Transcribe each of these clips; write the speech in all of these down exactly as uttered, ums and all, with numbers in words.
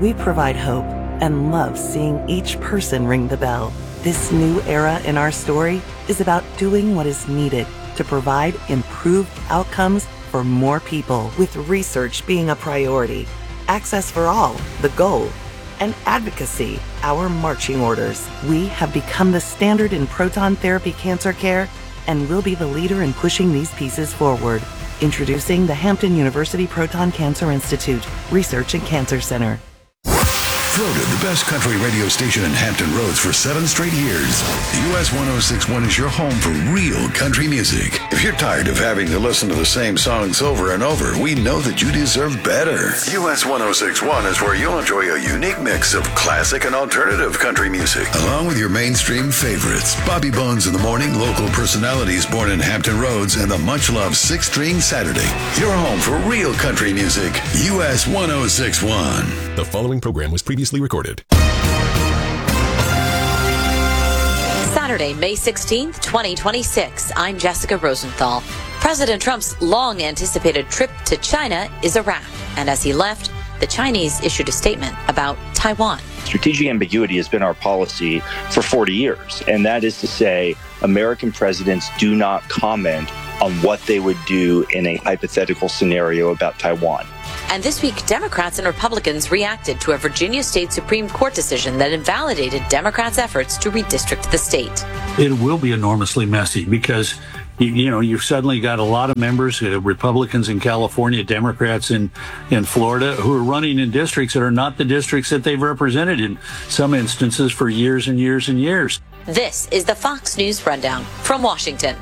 We provide hope and love seeing each person ring the bell. This new era in our story is about doing what is needed to provide improved outcomes for more people, with research being a priority, access for all, the goal, and advocacy, our marching orders. We have become the standard in proton therapy cancer care and will be the leader in pushing these pieces forward. Introducing the Hampton University Proton Cancer Institute Research and Cancer Center. Voted the best country radio station in Hampton Roads for seven straight years. U S one oh six point one is your home for real country music. If you're tired of having to listen to the same songs over and over, we know that you deserve better. U S one oh six point one is where you'll enjoy a unique mix of classic and alternative country music, along with your mainstream favorites. Bobby Bones in the Morning, local personalities born in Hampton Roads, and the much-loved Six String Saturday. Your home for real country music. U S one oh six point one. The following program was previously recorded. Saturday, May sixteenth, twenty twenty-six. I'm Jessica Rosenthal. President Trump's long-anticipated trip to China is a wrap, and as he left, the Chinese issued a statement about Taiwan. Strategic ambiguity has been our policy for forty years, and that is to say, American presidents do not comment on what they would do in a hypothetical scenario about Taiwan. And this week, Democrats and Republicans reacted to a Virginia State Supreme Court decision that invalidated Democrats' efforts to redistrict the state. It will be enormously messy because, you, you know, you've suddenly got a lot of members, uh, Republicans in California, Democrats in, in Florida, who are running in districts that are not the districts that they've represented in some instances for years and years and years. This is the Fox News Rundown from Washington.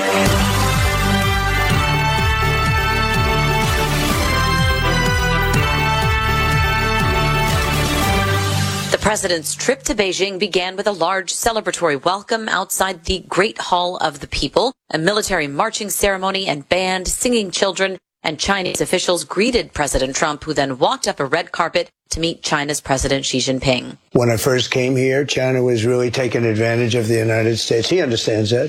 The president's trip to Beijing began with a large celebratory welcome outside the Great Hall of the People. A military marching ceremony and band, singing children, and Chinese officials greeted President Trump, who then walked up a red carpet to meet China's President Xi Jinping. When I first came here, China was really taking advantage of the United States. He understands that.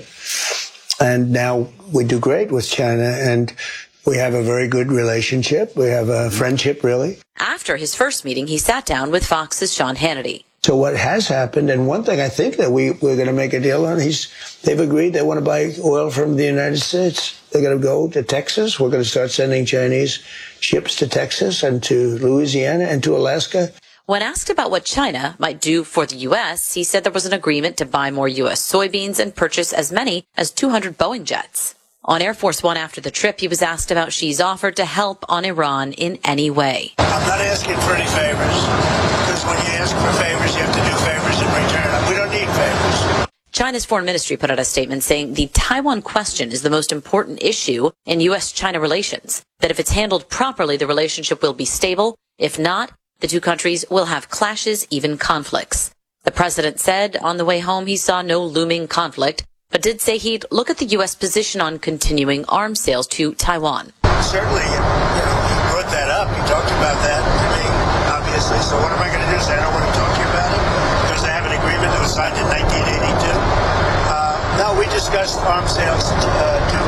And now we do great with China, and we have a very good relationship. We have a friendship, really. After his first meeting, he sat down with Fox's Sean Hannity. So what has happened, and one thing I think that we, we're going to make a deal on, he's, they've agreed they want to buy oil from the United States. They're going to go to Texas. We're going to start sending Chinese ships to Texas and to Louisiana and to Alaska. When asked about what China might do for the U S, he said there was an agreement to buy more U S soybeans and purchase as many as two hundred Boeing jets. On Air Force One after the trip, he was asked about Xi's offer to help on Iran in any way. I'm not asking for any favors, because when you ask for favors, you have to do favors in return. We don't need favors. China's foreign ministry put out a statement saying the Taiwan question is the most important issue in U S China relations, that if it's handled properly, the relationship will be stable. If not, the two countries will have clashes, even conflicts. The president said on the way home he saw no looming conflict, but did say he'd look at the U S position on continuing arms sales to Taiwan. Certainly, you know, he brought that up. He talked about that to me, obviously. So what am I going to do? Say I don't want to talk to you about it? Because I have an agreement that was signed in nineteen eighty-two. Uh, no, we discussed arms sales uh, to...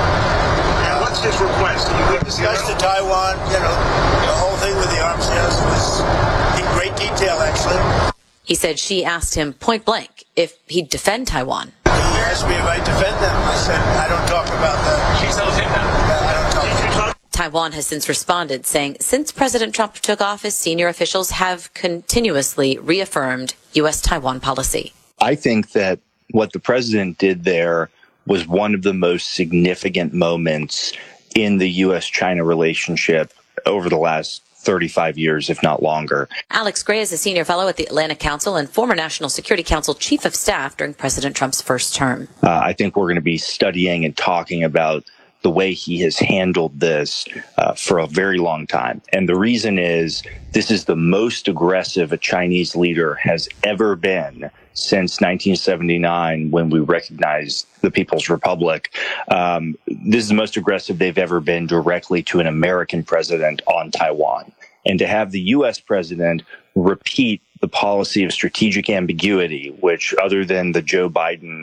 And what's his request? We discussed to Taiwan, you know, the whole thing with the arms sales was in great detail, actually. He said she asked him point blank if he'd defend Taiwan. He asked me if I defend them. I said, I don't talk about that. She tells him that. I don't talk about that. Taiwan has since responded, saying since President Trump took office, senior officials have continuously reaffirmed U S Taiwan policy. I think that what the president did there was one of the most significant moments in the U S China relationship over the last thirty-five years, if not longer. Alex Gray is a senior fellow at the Atlantic Council and former National Security Council chief of staff during President Trump's first term. Uh, I think we're going to be studying and talking about the way he has handled this uh, for a very long time. And the reason is this is the most aggressive a Chinese leader has ever been since nineteen seventy-nine, when we recognized the People's Republic. Um, this is the most aggressive they've ever been directly to an American president on Taiwan. And to have the U S president repeat the policy of strategic ambiguity, which other than the Joe Biden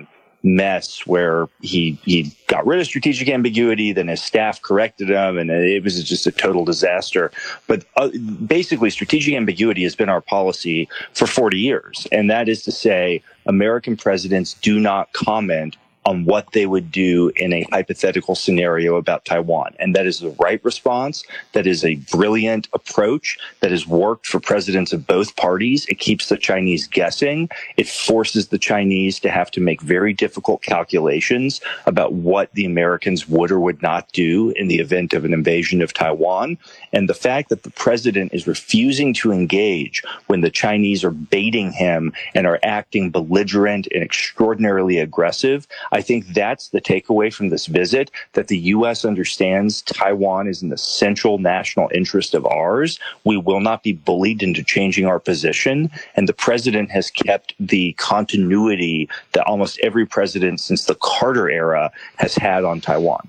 mess where he he got rid of strategic ambiguity, then his staff corrected him, and it was just a total disaster. But uh, basically, strategic ambiguity has been our policy for forty years, and that is to say, American presidents do not comment on what they would do in a hypothetical scenario about Taiwan. And that is the right response. That is a brilliant approach that has worked for presidents of both parties. It keeps the Chinese guessing. It forces the Chinese to have to make very difficult calculations about what the Americans would or would not do in the event of an invasion of Taiwan. And the fact that the president is refusing to engage when the Chinese are baiting him and are acting belligerent and extraordinarily aggressive, I think that's the takeaway from this visit, that the U S understands Taiwan is an essential national interest of ours. We will not be bullied into changing our position. And the president has kept the continuity that almost every president since the Carter era has had on Taiwan.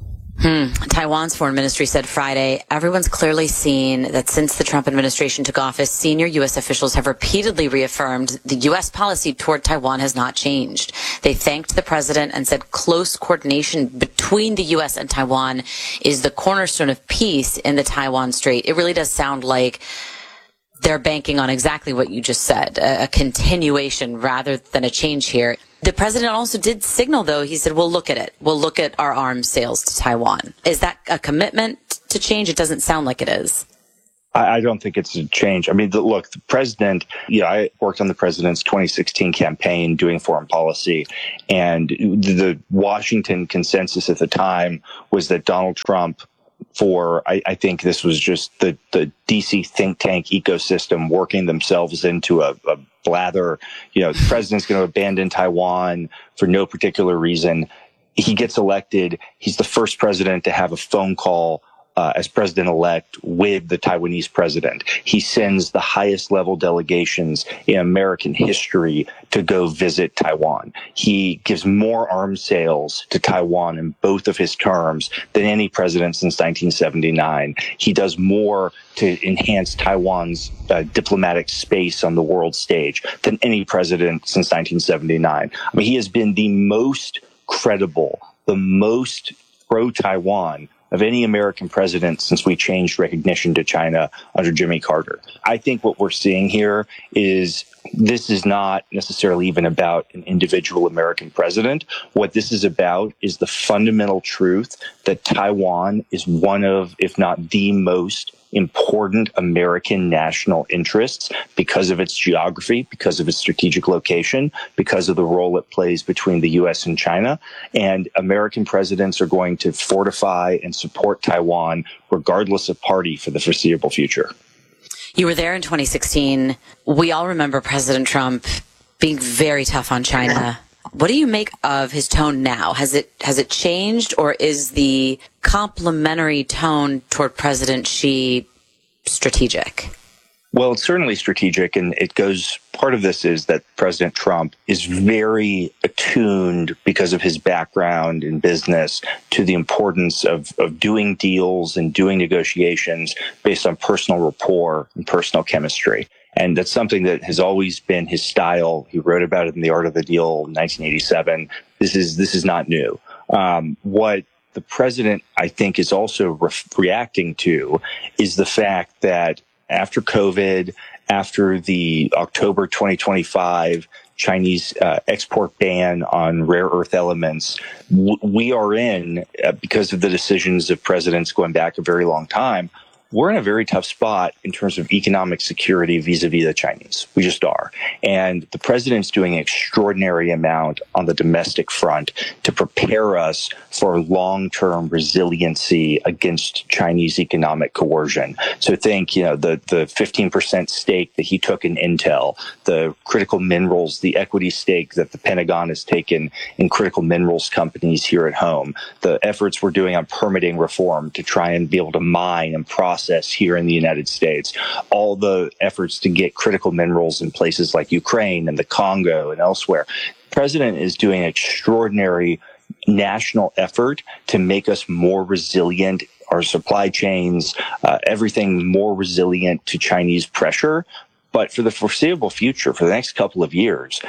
Hmm. Taiwan's foreign ministry said Friday, everyone's clearly seen that since the Trump administration took office, senior U S officials have repeatedly reaffirmed the U S policy toward Taiwan has not changed. They thanked the president and said close coordination between the U S and Taiwan is the cornerstone of peace in the Taiwan Strait. It really does sound like they're banking on exactly what you just said, a, a continuation rather than a change here. The president also did signal, though, he said, we'll look at it. We'll look at our arms sales to Taiwan. Is that a commitment to change? It doesn't sound like it is. I don't think it's a change. I mean, the, look, the president, you know, I worked on the president's twenty sixteen campaign doing foreign policy, and the Washington consensus at the time was that Donald Trump, for, I, I think this was just the, the D C think tank ecosystem working themselves into a, a blather. You know, the president's going to abandon Taiwan for no particular reason. He gets elected. He's the first president to have a phone call Uh, as president-elect with the Taiwanese president. He sends the highest level delegations in American history to go visit Taiwan. He gives more arms sales to Taiwan in both of his terms than any president since nineteen seventy-nine. He does more to enhance Taiwan's uh, diplomatic space on the world stage than any president since nineteen seventy-nine. I mean, he has been the most credible, the most pro-Taiwan of any American president since we changed recognition to China under Jimmy Carter. I think what we're seeing here is this is not necessarily even about an individual American president. What this is about is the fundamental truth that Taiwan is one of, if not the most important American national interests because of its geography, because of its strategic location, because of the role it plays between the U S and China. And American presidents are going to fortify and support Taiwan regardless of party for the foreseeable future. You were there in twenty sixteen. We all remember President Trump being very tough on China. What do you make of his tone now? Has it has it changed, or is the complimentary tone toward President Xi strategic? Well, it's certainly strategic, and it goes, part of this is that President Trump is very attuned because of his background in business to the importance of, of doing deals and doing negotiations based on personal rapport and personal chemistry. And that's something that has always been his style. He wrote about it in The Art of the Deal in nineteen eighty-seven. This is, this is not new. Um, what the president, I think, is also re- reacting to is the fact that after COVID, after the October twenty twenty-five Chinese uh, export ban on rare earth elements, w- we are in, uh, because of the decisions of presidents going back a very long time, we're in a very tough spot in terms of economic security vis-a-vis the Chinese. We just are. And the president's doing an extraordinary amount on the domestic front to prepare us for long-term resiliency against Chinese economic coercion. So think, you know, the, the fifteen percent stake that he took in Intel, the critical minerals, the equity stake that the Pentagon has taken in critical minerals companies here at home, the efforts we're doing on permitting reform to try and be able to mine and process here in the United States, all the efforts to get critical minerals in places like Ukraine and the Congo and elsewhere. The president is doing an extraordinary national effort to make us more resilient, our supply chains, uh, everything more resilient to Chinese pressure. But for the foreseeable future, for the next couple of years,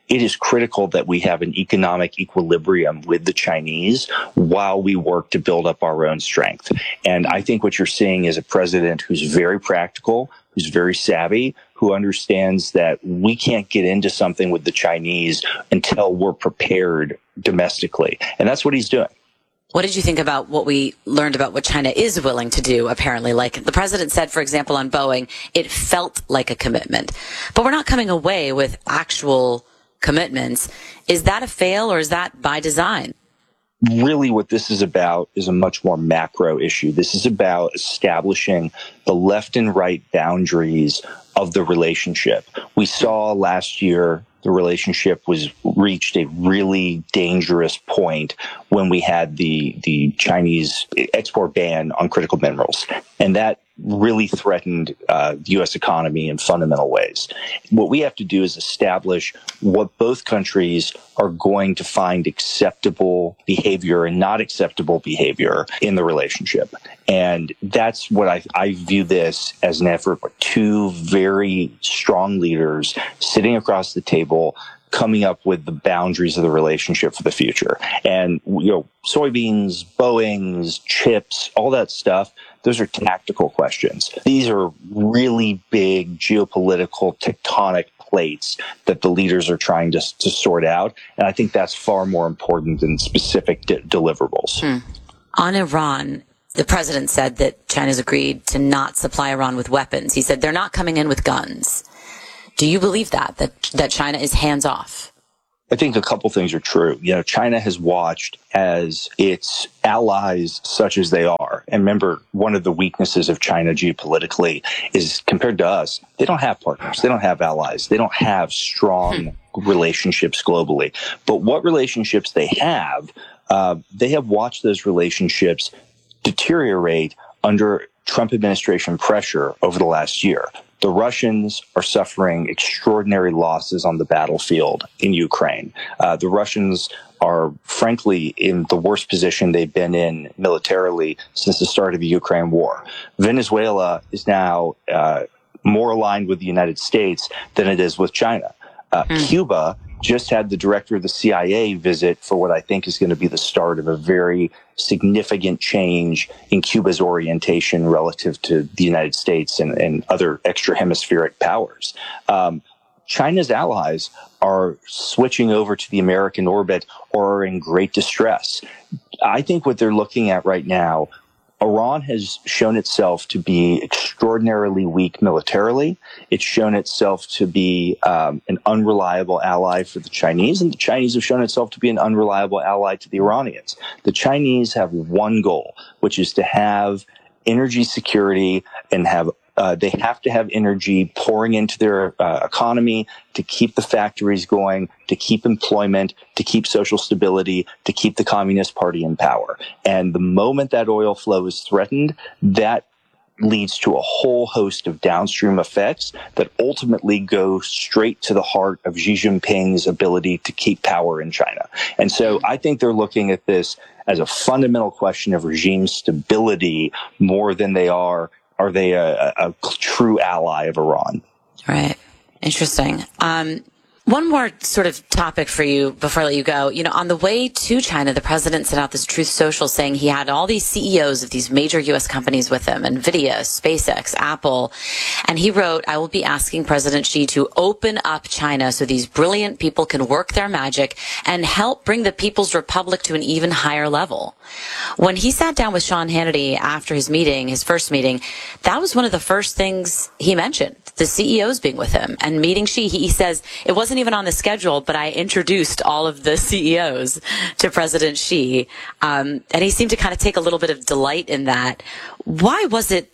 it is critical that we have an economic equilibrium with the Chinese while we work to build up our own strength. And I think what you're seeing is a president who's very practical, who's very savvy, who understands that we can't get into something with the Chinese until we're prepared domestically. And that's what he's doing. What did you think about what we learned about what China is willing to do, apparently? Like the president said, for example, on Boeing, it felt like a commitment. But we're not coming away with actual commitments. Is that a fail or is that by design? Really what this is about is a much more macro issue. This is about establishing the left and right boundaries of the relationship. We saw last year the relationship was reached a really dangerous point when we had the the Chinese export ban on critical minerals. And that really threatened uh, the U S economy in fundamental ways. What we have to do is establish what both countries are going to find acceptable behavior and not acceptable behavior in the relationship. And that's what I, I view this as an effort with two very strong leaders sitting across the table, coming up with the boundaries of the relationship for the future. And, you know, soybeans, Boeings, chips, all that stuff, those are tactical questions. These are really big geopolitical tectonic plates that the leaders are trying to, to sort out. And I think that's far more important than specific de- deliverables. Hmm. On Iran, the president said that China's agreed to not supply Iran with weapons. He said they're not coming in with guns. Do you believe that, that, that China is hands off? I think a couple things are true. You know, China has watched as its allies, such as they are. And remember, one of the weaknesses of China geopolitically is compared to us, they don't have partners. They don't have allies. They don't have strong relationships globally. But what relationships they have, uh, they have watched those relationships deteriorate under Trump administration pressure over the last year. The Russians are suffering extraordinary losses on the battlefield in Ukraine. Uh, the Russians are, frankly, in the worst position they've been in militarily since the start of the Ukraine war. Venezuela is now uh, more aligned with the United States than it is with China. Uh, mm. Cuba just had the director of the C I A visit for what I think is going to be the start of a very significant change in Cuba's orientation relative to the United States and, and other extra hemispheric powers. Um, China's allies are switching over to the American orbit or are in great distress. I think what they're looking at right now, Iran has shown itself to be extraordinarily weak militarily. It's shown itself to be um, an unreliable ally for the Chinese, and the Chinese have shown itself to be an unreliable ally to the Iranians. The Chinese have one goal, which is to have energy security and have Uh, they have to have energy pouring into their uh, economy to keep the factories going, to keep employment, to keep social stability, to keep the Communist Party in power. And the moment that oil flow is threatened, that leads to a whole host of downstream effects that ultimately go straight to the heart of Xi Jinping's ability to keep power in China. And so I think they're looking at this as a fundamental question of regime stability more than they are Are they a, a true ally of Iran? Right. Interesting. Um, one more sort of topic for you before I let you go. You know, on the way to China, the president sent out this Truth Social saying he had all these C E Os of these major U S companies with him, NVIDIA, SpaceX, Apple. And he wrote, I will be asking President Xi to open up China so these brilliant people can work their magic and help bring the People's Republic to an even higher level. When he sat down with Sean Hannity after his meeting, his first meeting, that was one of the first things he mentioned, the C E Os being with him and meeting Xi. He, he says it wasn't even on the schedule, but I introduced all of the C E Os to President Xi. Um, and he seemed to kind of take a little bit of delight in that. Why was it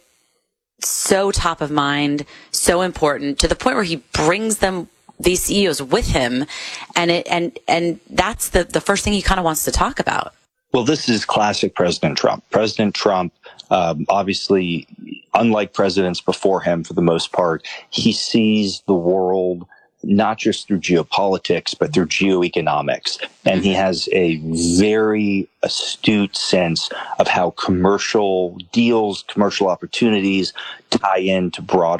so top of mind, so important, to the point where he brings them, these C E Os with him, and it, and, and that's the, the first thing he kind of wants to talk about? Well, this is classic President Trump. President Trump, um, obviously, unlike presidents before him, for the most part, he sees the world not just through geopolitics, but through geoeconomics. And he has a very astute sense of how commercial deals, commercial opportunities tie into broader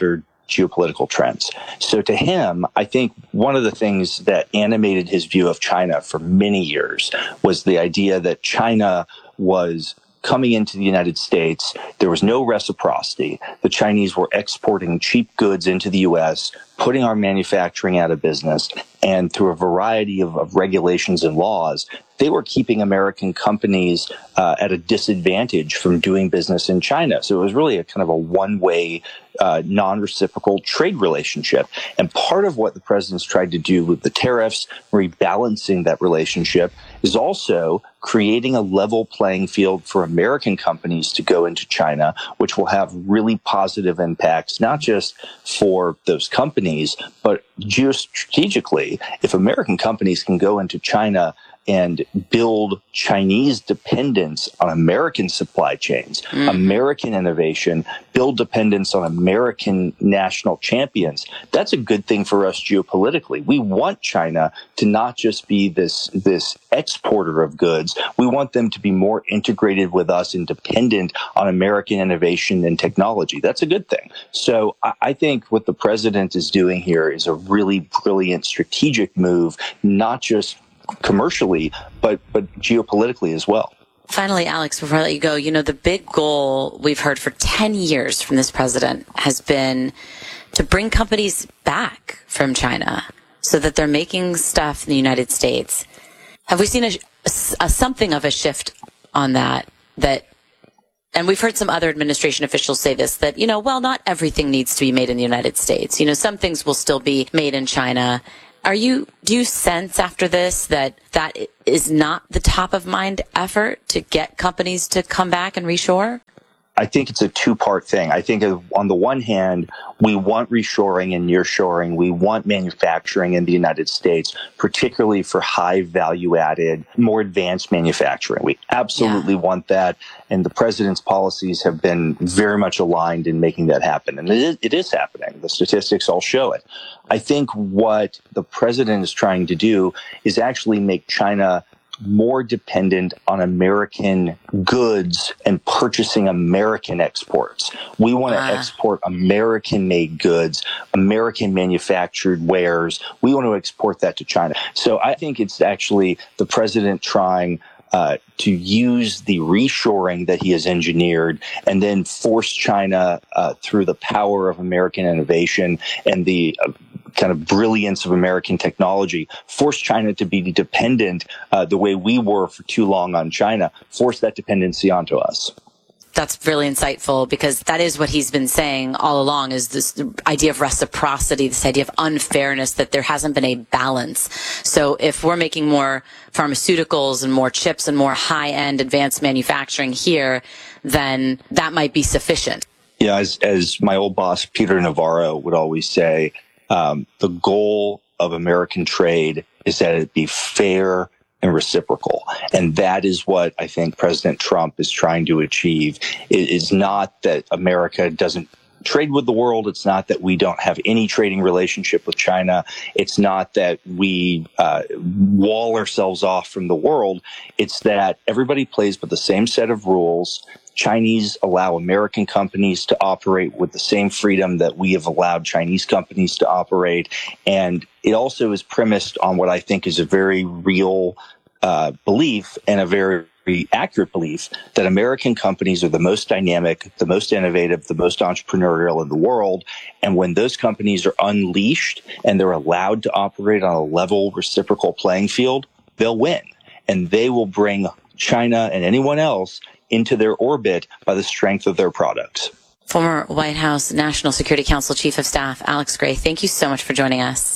geopolitical trends. So to him, I think one of the things that animated his view of China for many years was the idea that China was coming into the United States. There was no reciprocity. The Chinese were exporting cheap goods into the U S, putting our manufacturing out of business, and through a variety of, of regulations and laws, they were keeping American companies uh, at a disadvantage from doing business in China. So it was really a kind of a one-way, uh, non-reciprocal trade relationship. And part of what the president's tried to do with the tariffs, rebalancing that relationship, is also creating a level playing field for American companies to go into China, which will have really positive impacts, not just for those companies, but geostrategically. If American companies can go into China and build Chinese dependence on American supply chains, mm. American innovation, build dependence on American national champions, that's a good thing for us geopolitically. We want China to not just be this, this exporter of goods. We want them to be more integrated with us and dependent on American innovation and technology. That's a good thing. So I, I think what the president is doing here is a really brilliant strategic move, not just commercially, but but geopolitically as well. Finally, Alex, before I let you go, you know, the big goal we've heard for ten years from this president has been to bring companies back from China so that they're making stuff in the United States. Have we seen a, a something of a shift on that? That, and we've heard some other administration officials say this, that, you know, well, not everything needs to be made in the United States. You know, some things will still be made in China. Are you, do you sense after this that that is not the top of mind effort to get companies to come back and reshore? I think it's a two-part thing. I think on the one hand, we want reshoring and nearshoring. We want manufacturing in the United States, particularly for high value-added, more advanced manufacturing. We absolutely yeah. want that, and the president's policies have been very much aligned in making that happen. And it is, it is happening. The statistics all show it. I think what the president is trying to do is actually make China more dependent on American goods and purchasing American exports. We want to uh. export American-made goods, American-manufactured wares. We want to export that to China. So I think it's actually the president trying uh, to use the reshoring that he has engineered and then force China uh, through the power of American innovation and the uh, kind of brilliance of American technology, force China to be dependent uh, the way we were for too long on China, force that dependency onto us. That's really insightful, because that is what he's been saying all along, is this idea of reciprocity, this idea of unfairness, that there hasn't been a balance. So if we're making more pharmaceuticals and more chips and more high-end advanced manufacturing here, then that might be sufficient. Yeah, as, as my old boss, Peter Navarro, would always say, Um, the goal of American trade is that it be fair and reciprocal. And that is what I think President Trump is trying to achieve. It is not that America doesn't trade with the world. It's not that we don't have any trading relationship with China. It's not that we uh, wall ourselves off from the world. It's that everybody plays by the same set of rules. Chinese allow American companies to operate with the same freedom that we have allowed Chinese companies to operate. And it also is premised on what I think is a very real uh, belief and a very accurate belief that American companies are the most dynamic, the most innovative, the most entrepreneurial in the world. And when those companies are unleashed and they're allowed to operate on a level, reciprocal playing field, they'll win. And they will bring China and anyone else into their orbit by the strength of their products. Former White House National Security Council Chief of Staff Alex Gray, thank you so much for joining us.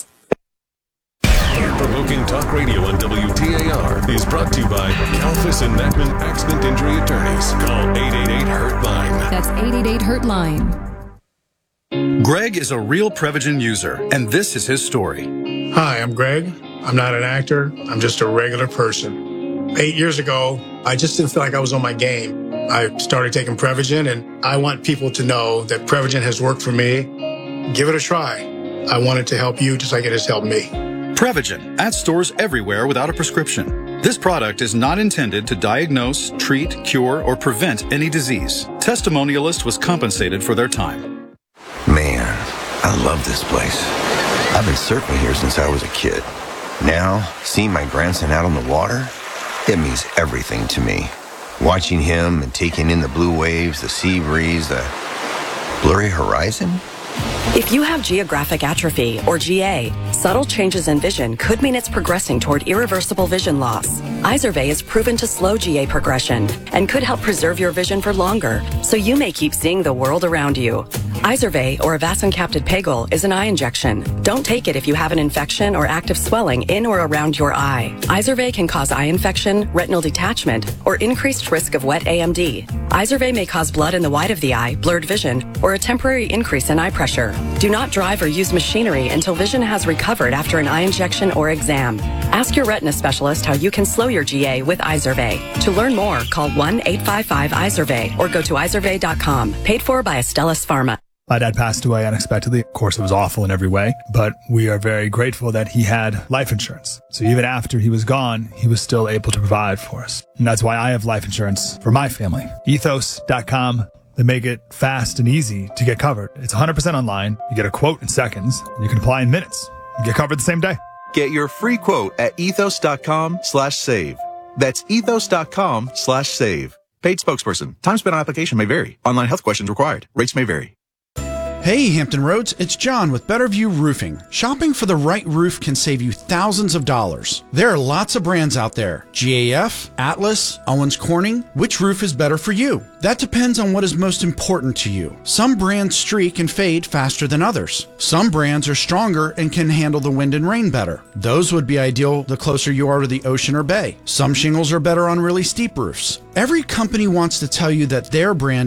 Provoking Talk Radio on W T A R is brought to you by Kalfas and Nachman Accident Injury Attorneys. Call eight eight eight, hurt line. That's eight eight eight, hurt line. Greg is a real Prevagen user, and this is his story. Hi, I'm Greg. I'm not an actor. I'm just a regular person. Eight years ago, I just didn't feel like I was on my game. I started taking Prevagen, and I want people to know that Prevagen has worked for me. Give it a try. I want it to help you just like it has helped me. Prevagen, at stores everywhere without a prescription. This product is not intended to diagnose, treat, cure, or prevent any disease. Testimonialist was compensated for their time. Man, I love this place. I've been surfing here since I was a kid. Now, seeing my grandson out on the water, it means everything to me. Watching him and taking in the blue waves, the sea breeze, the blurry horizon. If you have geographic atrophy, or G A, subtle changes in vision could mean it's progressing toward irreversible vision loss. Izervay is proven to slow G A progression and could help preserve your vision for longer, so you may keep seeing the world around you. Izervay, or avacincaptad pegol, is an eye injection. Don't take it if you have an infection or active swelling in or around your eye. Izervay can cause eye infection, retinal detachment, or increased risk of wet A M D. Izervay may cause blood in the white of the eye, blurred vision, or a temporary increase in eye pressure. Do not drive or use machinery until vision has recovered after an eye injection or exam. Ask your retina specialist how you can slow your G A with Izervay. To learn more, call one eight five five Izervay or go to izervay dot com. Paid for by Astellas Pharma. My dad passed away unexpectedly. Of course, it was awful in every way, but we are very grateful that he had life insurance. So even after he was gone, he was still able to provide for us. And that's why I have life insurance for my family. ethos dot com. They make it fast and easy to get covered. It's one hundred percent online. You get a quote in seconds. And you can apply in minutes. You get covered the same day. Get your free quote at ethos dot com slash save. That's ethos dot com slash save. Paid spokesperson. Time spent on application may vary. Online health questions required. Rates may vary. Hey, Hampton Roads, it's John with Better View Roofing. Shopping for the right roof can save you thousands of dollars. There are lots of brands out there. G A F, Atlas, Owens Corning. Which roof is better for you? That depends on what is most important to you. Some brands streak and fade faster than others. Some brands are stronger and can handle the wind and rain better. Those would be ideal the closer you are to the ocean or bay. Some shingles are better on really steep roofs. Every company wants to tell you that their brand